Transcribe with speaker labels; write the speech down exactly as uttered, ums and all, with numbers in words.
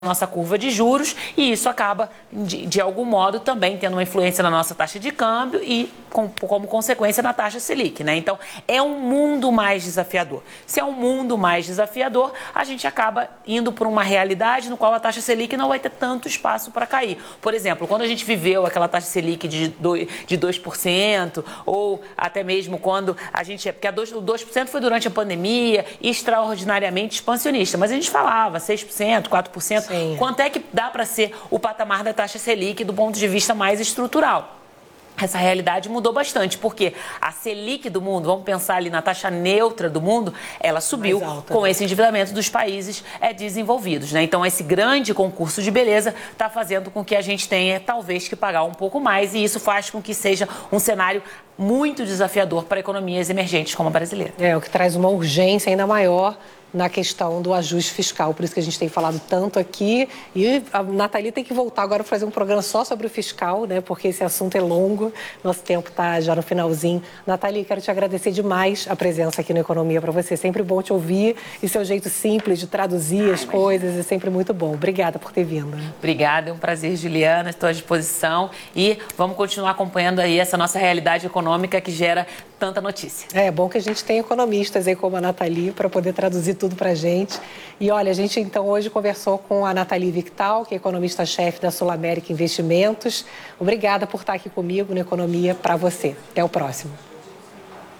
Speaker 1: nossa curva de juros e isso acaba, de, de algum modo, também tendo uma influência na nossa taxa de câmbio e, com, como consequência, na taxa Selic, né? Então, é um mundo mais desafiador. Se é um mundo mais desafiador, a gente acaba indo para uma realidade no qual a taxa Selic não vai ter tanto espaço para cair. Por exemplo, quando a gente viveu aquela taxa Selic de dois por cento, ou até mesmo quando a gente... Porque a dois, o dois por cento foi durante a pandemia, extraordinariamente expansionista, mas a gente falava seis por cento, quatro por cento. Sim. Quanto é que dá para ser o patamar da taxa Selic do ponto de vista mais estrutural? Essa realidade mudou bastante, porque a Selic do mundo, vamos pensar ali na taxa neutra do mundo, ela subiu alta, com né? esse endividamento dos países é, desenvolvidos, né? Então, esse grande concurso de beleza está fazendo com que a gente tenha, talvez, que pagar um pouco mais, e isso faz com que seja um cenário muito desafiador para economias emergentes como a brasileira.
Speaker 2: É, o que traz uma urgência ainda maior na questão do ajuste fiscal, por isso que a gente tem falado tanto aqui, e a Nathalie tem que voltar agora para fazer um programa só sobre o fiscal, né, porque esse assunto é longo, nosso tempo está já no finalzinho. Nathalie, quero te agradecer demais a presença aqui no Economia para você, sempre bom te ouvir, e seu jeito simples de traduzir Ai, as imagina. coisas é sempre muito bom. Obrigada por ter vindo.
Speaker 1: Obrigada, é um prazer, Juliana, estou à disposição e vamos continuar acompanhando aí essa nossa realidade econômica que gera tanta notícia.
Speaker 2: É bom que a gente tem economistas aí como a Nathalie para poder traduzir tudo para a gente. E olha, a gente então hoje conversou com a Nathalie Victal, que é economista-chefe da Sul América Investimentos. Obrigada por estar aqui comigo no Economia para você. Até o próximo.